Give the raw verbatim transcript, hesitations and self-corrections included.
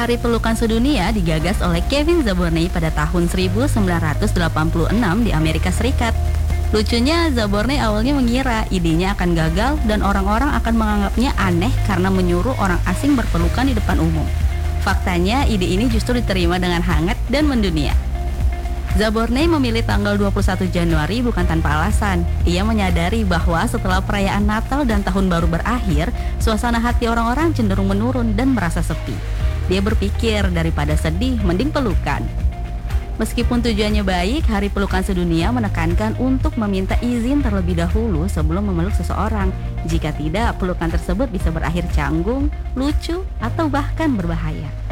Hari Pelukan Sedunia digagas oleh Kevin Zaborney pada tahun seribu sembilan ratus delapan puluh enam di Amerika Serikat. Lucunya, Zaborney awalnya mengira idenya akan gagal dan orang-orang akan menganggapnya aneh karena menyuruh orang asing berpelukan di depan umum. Faktanya, ide ini justru diterima dengan hangat dan mendunia. Zaborney memilih tanggal dua puluh satu Januari bukan tanpa alasan. Ia menyadari bahwa setelah perayaan Natal dan Tahun Baru berakhir, suasana hati orang-orang cenderung menurun dan merasa sepi. Dia berpikir daripada sedih, mending pelukan. Meskipun tujuannya baik, Hari Pelukan Sedunia menekankan untuk meminta izin terlebih dahulu sebelum memeluk seseorang. Jika tidak, pelukan tersebut bisa berakhir canggung, lucu, atau bahkan berbahaya.